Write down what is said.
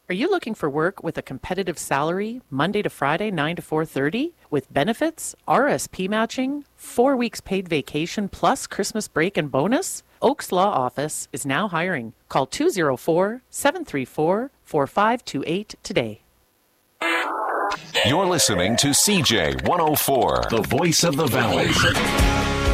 Are you looking for work with a competitive salary, Monday to Friday, 9 to 4:30, with benefits, RSP matching, 4 weeks paid vacation plus Christmas break and bonus? Oaks Law Office is now hiring. Call 204-734-4528 today. You're listening to CJ 104, the voice of the valley.